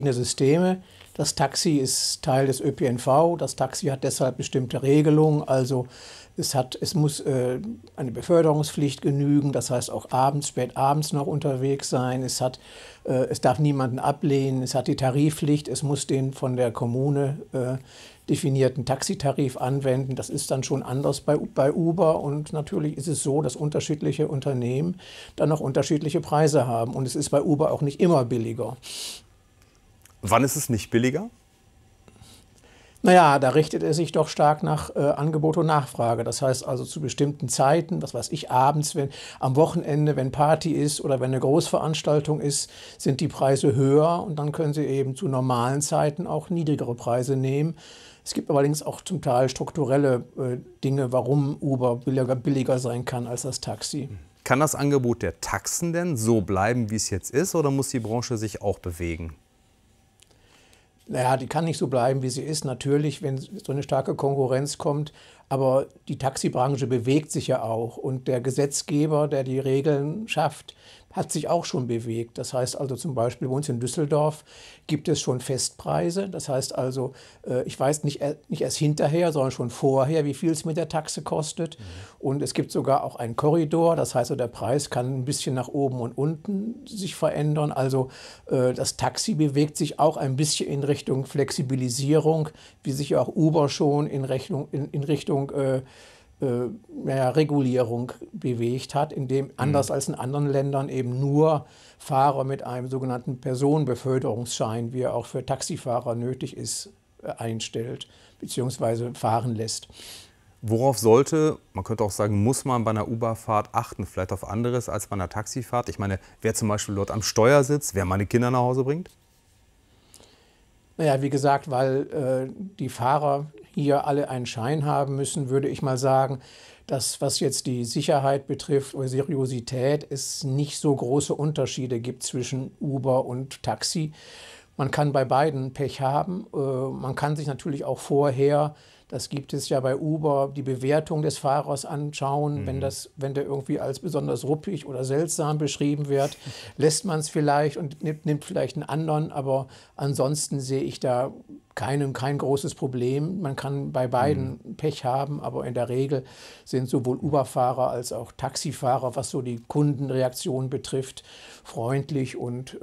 Systeme. Das Taxi ist Teil des ÖPNV. Das Taxi hat deshalb bestimmte Regelungen. Also es muss eine Beförderungspflicht genügen. Das heißt auch abends, spät abends noch unterwegs sein. Es darf niemanden ablehnen. Es hat die Tarifpflicht. Es muss den von der Kommune definierten Taxitarif anwenden. Das ist dann schon anders bei Uber. Und natürlich ist es so, dass unterschiedliche Unternehmen dann auch unterschiedliche Preise haben. Und es ist bei Uber auch nicht immer billiger. Wann ist es nicht billiger? Naja, da richtet er sich doch stark nach Angebot und Nachfrage. Das heißt also zu bestimmten Zeiten, was weiß ich, abends, am Wochenende, wenn Party ist oder wenn eine Großveranstaltung ist, sind die Preise höher und dann können Sie eben zu normalen Zeiten auch niedrigere Preise nehmen. Es gibt allerdings auch zum Teil strukturelle Dinge, warum Uber billiger sein kann als das Taxi. Kann das Angebot der Taxen denn so bleiben, wie es jetzt ist, oder muss die Branche sich auch bewegen? Naja, die kann nicht so bleiben, wie sie ist, natürlich, wenn so eine starke Konkurrenz kommt. Aber die Taxibranche bewegt sich ja auch. Und der Gesetzgeber, der die Regeln schafft, hat sich auch schon bewegt. Das heißt also zum Beispiel bei uns in Düsseldorf gibt es schon Festpreise. Das heißt also, ich weiß nicht erst hinterher, sondern schon vorher, wie viel es mit der Taxe kostet. Und es gibt sogar auch einen Korridor. Das heißt, der Preis kann ein bisschen nach oben und unten sich verändern. Also das Taxi bewegt sich auch ein bisschen in Richtung Flexibilisierung, wie sich auch Uber schon in Richtung Regulierung bewegt hat, indem anders als in anderen Ländern eben nur Fahrer mit einem sogenannten Personenbeförderungsschein, wie er auch für Taxifahrer nötig ist, einstellt bzw. fahren lässt. Worauf sollte, man könnte auch sagen, muss man bei einer Uber-Fahrt achten, vielleicht auf anderes als bei einer Taxifahrt? Ich meine, wer zum Beispiel dort am Steuer sitzt, wer meine Kinder nach Hause bringt? Naja, wie gesagt, weil die Fahrer hier alle einen Schein haben müssen, würde ich mal sagen, dass was jetzt die Sicherheit betrifft oder Seriosität, es nicht so große Unterschiede gibt zwischen Uber und Taxi. Man kann bei beiden Pech haben. Man kann sich natürlich auch vorher, das gibt es ja bei Uber, die Bewertung des Fahrers anschauen. Wenn der irgendwie als besonders ruppig oder seltsam beschrieben wird, lässt man es vielleicht und nimmt vielleicht einen anderen. Aber ansonsten sehe ich da kein großes Problem. Man kann bei beiden Pech haben, aber in der Regel sind sowohl Uber-Fahrer als auch Taxifahrer, was so die Kundenreaktion betrifft, freundlich und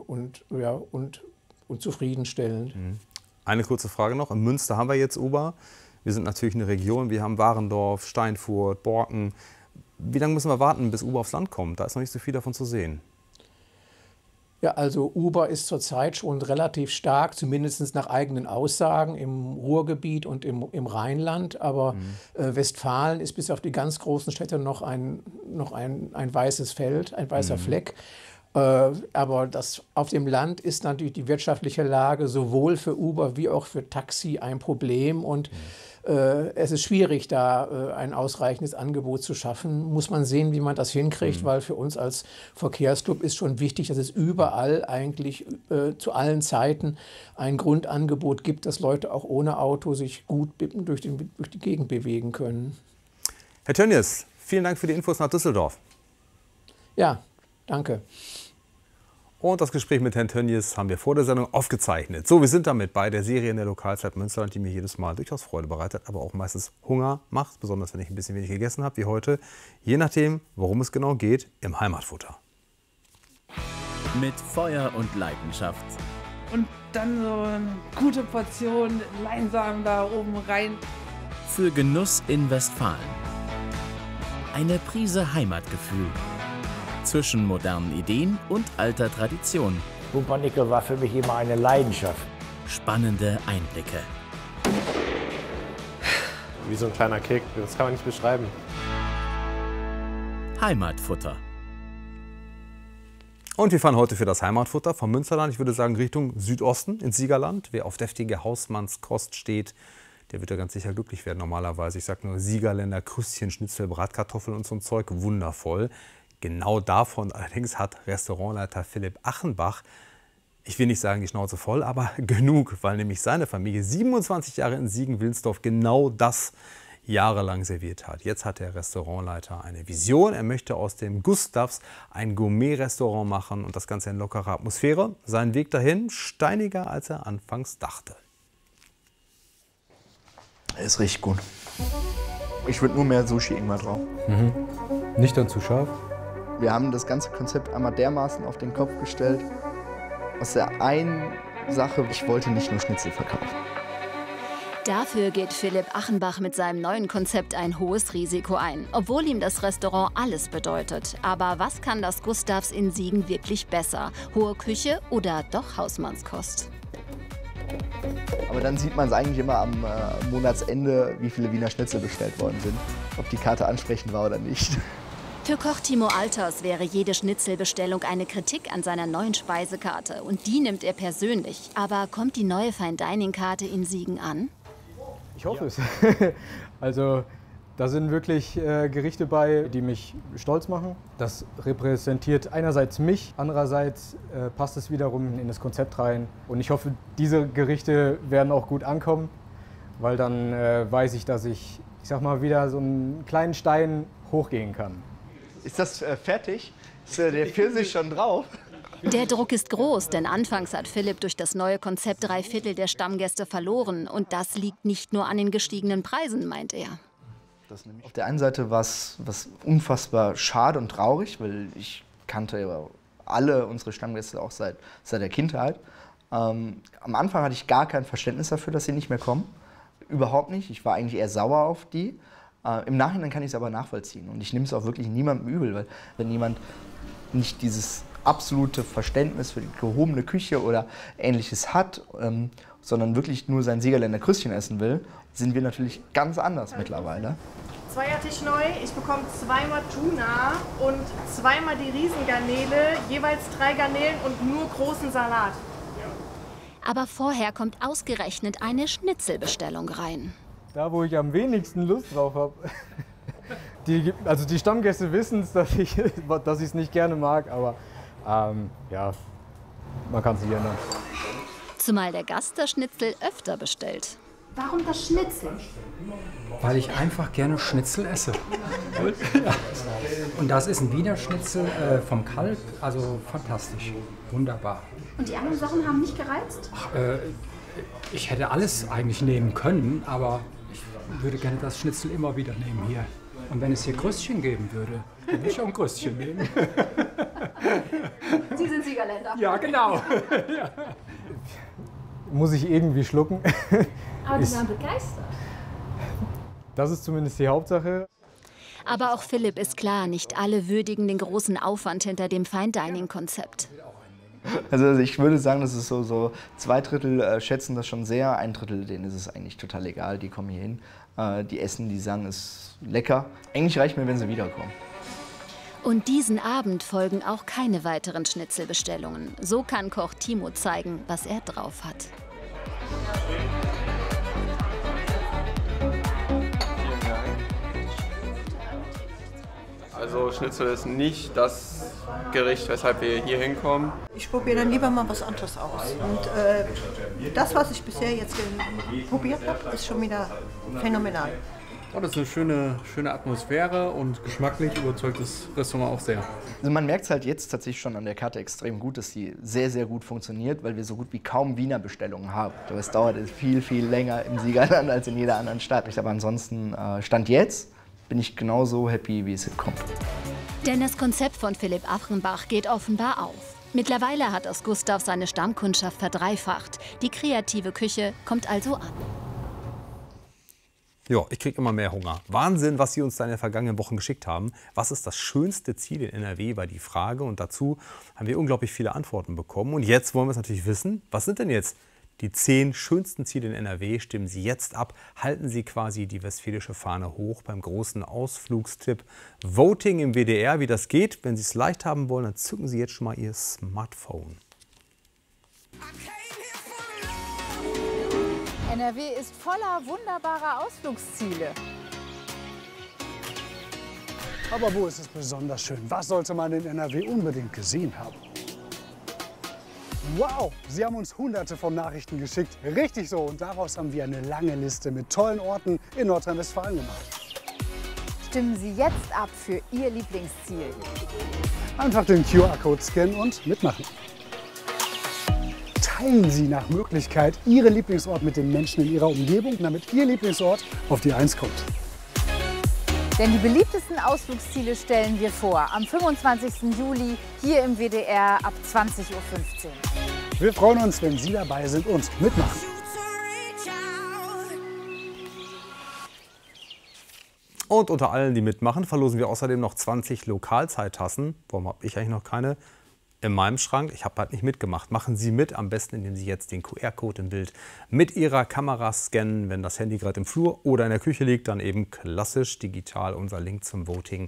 zufriedenstellend. Eine kurze Frage noch. In Münster haben wir jetzt Uber. Wir sind natürlich eine Region. Wir haben Warendorf, Steinfurt, Borken. Wie lange müssen wir warten, bis Uber aufs Land kommt? Da ist noch nicht so viel davon zu sehen. Ja, also Uber ist zurzeit schon relativ stark, zumindest nach eigenen Aussagen, im Ruhrgebiet und im Rheinland. Aber Westfalen ist bis auf die ganz großen Städte noch ein weißes Feld, ein weißer Fleck. Aber auf dem Land ist natürlich die wirtschaftliche Lage sowohl für Uber wie auch für Taxi ein Problem. Und es ist schwierig, da ein ausreichendes Angebot zu schaffen. Muss man sehen, wie man das hinkriegt, weil für uns als Verkehrsclub ist schon wichtig, dass es überall eigentlich zu allen Zeiten ein Grundangebot gibt, dass Leute auch ohne Auto sich gut durch die Gegend bewegen können. Herr Tönnies, vielen Dank für die Infos nach Düsseldorf. Ja, danke. Und das Gespräch mit Herrn Tönnies haben wir vor der Sendung aufgezeichnet. So, wir sind damit bei der Serie in der Lokalzeit Münsterland, die mir jedes Mal durchaus Freude bereitet, aber auch meistens Hunger macht, besonders wenn ich ein bisschen wenig gegessen habe, wie heute. Je nachdem, worum es genau geht, im Heimatfutter. Mit Feuer und Leidenschaft. Und dann so eine gute Portion Leinsamen da oben rein. Für Genuss in Westfalen. Eine Prise Heimatgefühl. Zwischen modernen Ideen und alter Tradition. Pumpernickel war für mich immer eine Leidenschaft. Spannende Einblicke. Wie so ein kleiner Kick, das kann man nicht beschreiben. Heimatfutter. Und wir fahren heute für das Heimatfutter vom Münsterland, ich würde sagen Richtung Südosten ins Siegerland. Wer auf deftige Hausmannskost steht, der wird ja ganz sicher glücklich werden normalerweise. Ich sage nur Siegerländer, Krüstchen, Schnitzel, Bratkartoffeln und so ein Zeug, wundervoll. Genau davon allerdings hat Restaurantleiter Philipp Achenbach, ich will nicht sagen die Schnauze voll, aber genug, weil nämlich seine Familie 27 Jahre in Siegen-Wilnsdorf genau das jahrelang serviert hat. Jetzt hat der Restaurantleiter eine Vision. Er möchte aus dem Gustavs ein Gourmet-Restaurant machen und das Ganze in lockerer Atmosphäre. Sein Weg dahin steiniger, als er anfangs dachte. Es riecht gut. Ich würde nur mehr Sushi-Ingwer drauf. Nicht dann zu scharf? Wir haben das ganze Konzept einmal dermaßen auf den Kopf gestellt. Aus der einen Sache, ich wollte nicht nur Schnitzel verkaufen. Dafür geht Philipp Achenbach mit seinem neuen Konzept ein hohes Risiko ein, obwohl ihm das Restaurant alles bedeutet. Aber was kann das Gustavs in Siegen wirklich besser? Hohe Küche oder doch Hausmannskost? Aber dann sieht man es eigentlich immer am Monatsende, wie viele Wiener Schnitzel bestellt worden sind. Ob die Karte ansprechend war oder nicht. Für Koch Timo Alters wäre jede Schnitzelbestellung eine Kritik an seiner neuen Speisekarte. Und die nimmt er persönlich. Aber kommt die neue Fine-Dining-Karte in Siegen an? Ich hoffe es. Also da sind wirklich Gerichte bei, die mich stolz machen. Das repräsentiert einerseits mich, andererseits passt es wiederum in das Konzept rein. Und ich hoffe, diese Gerichte werden auch gut ankommen, weil dann weiß ich, dass ich sag mal, wieder so einen kleinen Stein hochgehen kann. Ist das fertig? Ist der Pfirsich schon drauf? Der Druck ist groß, denn anfangs hat Philipp durch das neue Konzept 3/4 der Stammgäste verloren. Und das liegt nicht nur an den gestiegenen Preisen, meint er. Auf der einen Seite war es unfassbar schade und traurig, weil ich kannte alle unsere Stammgäste auch seit der Kindheit. Am Anfang hatte ich gar kein Verständnis dafür, dass sie nicht mehr kommen. Überhaupt nicht. Ich war eigentlich eher sauer auf die. Im Nachhinein kann ich es aber nachvollziehen. Und ich nehme es auch wirklich niemandem übel, weil wenn jemand nicht dieses absolute Verständnis für die gehobene Küche oder Ähnliches hat, sondern wirklich nur sein Siegerländer Krüsschen essen will, sind wir natürlich ganz anders mittlerweile. Zweiertisch neu, ich bekomme 2-mal Tuna und 2-mal die Riesengarnele, jeweils 3 Garnelen und nur großen Salat. Aber vorher kommt ausgerechnet eine Schnitzelbestellung rein. Da, wo ich am wenigsten Lust drauf habe. Also die Stammgäste wissen es, dass ich es nicht gerne mag, aber ja, man kann es nicht ändern. Zumal der Gast das Schnitzel öfter bestellt. Warum das Schnitzel? Weil ich einfach gerne Schnitzel esse. Und das ist ein Wiener Schnitzel vom Kalb, also fantastisch, wunderbar. Und die anderen Sachen haben nicht gereizt? Ich hätte alles eigentlich nehmen können, aber ich würde gerne das Schnitzel immer wieder nehmen hier. Und wenn es hier Krüsschen geben würde, dann würde ich auch ein Krüsschen nehmen. Sie sind Siegerländer. Ja, genau. Ja. Muss ich irgendwie schlucken. Aber die waren begeistert. Das ist zumindest die Hauptsache. Aber auch Philipp ist klar, nicht alle würdigen den großen Aufwand hinter dem Fine-Dining-Konzept. Also ich würde sagen, das ist so 2 Drittel schätzen das schon sehr, 1 Drittel denen ist es eigentlich total egal, die kommen hier hin, die essen, die sagen, es ist lecker. Eigentlich reicht mir, wenn sie wiederkommen. Und diesen Abend folgen auch keine weiteren Schnitzelbestellungen. So kann Koch Timo zeigen, was er drauf hat. Also Schnitzel ist nicht das Gericht, weshalb wir hier hinkommen. Ich probiere dann lieber mal was anderes aus. Und das, was ich bisher jetzt probiert habe, ist schon wieder phänomenal. Oh, das ist eine schöne Atmosphäre und geschmacklich überzeugt das Restaurant auch sehr. Also man merkt es halt jetzt tatsächlich schon an der Karte extrem gut, dass die sehr, sehr gut funktioniert, weil wir so gut wie kaum Wiener Bestellungen haben. Aber es dauert viel, viel länger im Siegerland als in jeder anderen Stadt. Aber ansonsten, Stand jetzt, bin ich genauso happy, wie es kommt. Denn das Konzept von Philipp Achenbach geht offenbar auf. Mittlerweile hat das Gustavs seine Stammkundschaft verdreifacht. Die kreative Küche kommt also an. Ja, ich kriege immer mehr Hunger. Wahnsinn, was Sie uns da in den vergangenen Wochen geschickt haben. Was ist das schönste Ziel in NRW, war die Frage. Und dazu haben wir unglaublich viele Antworten bekommen. Und jetzt wollen wir es natürlich wissen, was sind denn jetzt die 10 schönsten Ziele in NRW? Stimmen Sie jetzt ab. Halten Sie quasi die westfälische Fahne hoch beim großen Ausflugstipp Voting im WDR. Wie das geht, wenn Sie es leicht haben wollen, dann zücken Sie jetzt schon mal Ihr Smartphone. NRW ist voller wunderbarer Ausflugsziele. Aber wo ist es besonders schön? Was sollte man in NRW unbedingt gesehen haben? Wow, Sie haben uns hunderte von Nachrichten geschickt. Richtig so. Und daraus haben wir eine lange Liste mit tollen Orten in Nordrhein-Westfalen gemacht. Stimmen Sie jetzt ab für Ihr Lieblingsziel. Einfach den QR-Code scannen und mitmachen. Teilen Sie nach Möglichkeit Ihren Lieblingsort mit den Menschen in Ihrer Umgebung, damit Ihr Lieblingsort auf die 1 kommt. Denn die beliebtesten Ausflugsziele stellen wir vor. Am 25. Juli hier im WDR ab 20:15 Uhr. Wir freuen uns, wenn Sie dabei sind und mitmachen. Und unter allen, die mitmachen, verlosen wir außerdem noch 20 Lokalzeittassen. Warum habe ich eigentlich noch keine in meinem Schrank? Ich habe halt nicht mitgemacht. Machen Sie mit, am besten indem Sie jetzt den QR-Code im Bild mit Ihrer Kamera scannen. Wenn das Handy gerade im Flur oder in der Küche liegt, dann eben klassisch digital unser Link zum Voting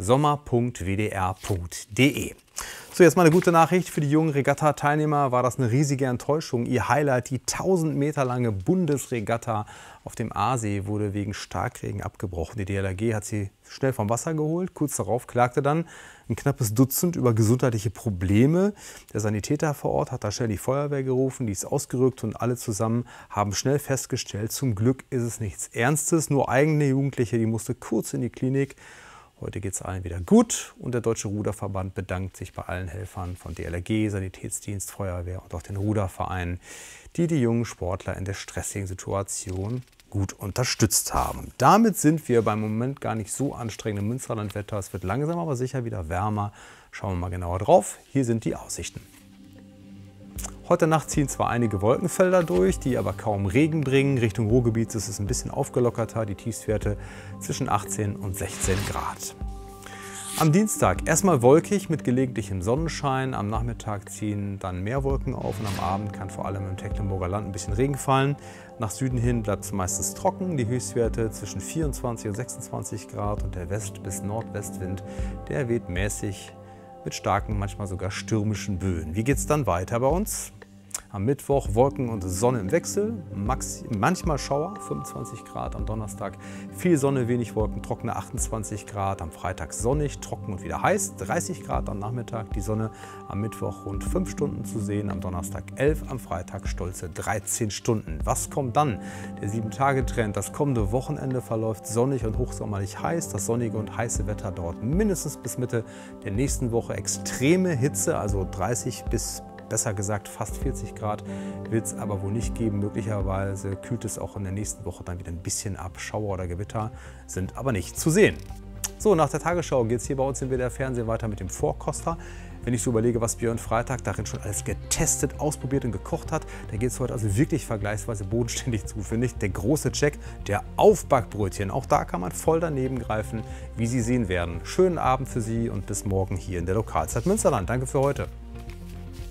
sommer.wdr.de. So, jetzt mal eine gute Nachricht für die jungen Regatta-Teilnehmer. War das eine riesige Enttäuschung. Ihr Highlight, die 1000 Meter lange Bundesregatta auf dem Aasee, wurde wegen Starkregen abgebrochen. Die DLRG hat sie schnell vom Wasser geholt. Kurz darauf klagte dann ein knappes Dutzend über gesundheitliche Probleme. Der Sanitäter vor Ort hat da schnell die Feuerwehr gerufen, die ist ausgerückt und alle zusammen haben schnell festgestellt, zum Glück ist es nichts Ernstes, nur eigene Jugendliche, die musste kurz in die Klinik. Heute geht es allen wieder gut und der Deutsche Ruderverband bedankt sich bei allen Helfern von DLRG, Sanitätsdienst, Feuerwehr und auch den Rudervereinen, die die jungen Sportler in der stressigen Situation gut unterstützt haben. Damit sind wir beim Moment gar nicht so anstrengenden Münsterlandwetter. Es wird langsam aber sicher wieder wärmer. Schauen wir mal genauer drauf. Hier sind die Aussichten. Heute Nacht ziehen zwar einige Wolkenfelder durch, die aber kaum Regen bringen. Richtung Ruhrgebiet ist es ein bisschen aufgelockerter, die Tiefstwerte zwischen 18 und 16 Grad. Am Dienstag erstmal wolkig mit gelegentlichem Sonnenschein. Am Nachmittag ziehen dann mehr Wolken auf und am Abend kann vor allem im Tecklenburger Land ein bisschen Regen fallen. Nach Süden hin bleibt es meistens trocken. Die Höchstwerte zwischen 24 und 26 Grad und der West- bis Nordwestwind, der weht mäßig mit starken, manchmal sogar stürmischen Böen. Wie geht es dann weiter bei uns? Am Mittwoch Wolken und Sonne im Wechsel, manchmal Schauer, 25 Grad. Am Donnerstag viel Sonne, wenig Wolken, trockene 28 Grad. Am Freitag sonnig, trocken und wieder heiß, 30 Grad am Nachmittag. Die Sonne am Mittwoch rund 5 Stunden zu sehen, am Donnerstag 11, am Freitag stolze 13 Stunden. Was kommt dann? Der 7-Tage-Trend. Das kommende Wochenende verläuft sonnig und hochsommerlich heiß. Das sonnige und heiße Wetter dauert mindestens bis Mitte der nächsten Woche. Extreme Hitze, also 30 bis besser gesagt fast 40 Grad wird es aber wohl nicht geben. Möglicherweise kühlt es auch in der nächsten Woche dann wieder ein bisschen ab. Schauer oder Gewitter sind aber nicht zu sehen. So, nach der Tagesschau geht es hier bei uns im WDR Fernsehen weiter mit dem Vorkoster. Wenn ich so überlege, was Björn Freitag darin schon alles getestet, ausprobiert und gekocht hat, da geht es heute also wirklich vergleichsweise bodenständig zu, finde ich. Der große Check der Aufbackbrötchen. Auch da kann man voll daneben greifen, wie Sie sehen werden. Schönen Abend für Sie und bis morgen hier in der Lokalzeit Münsterland. Danke für heute.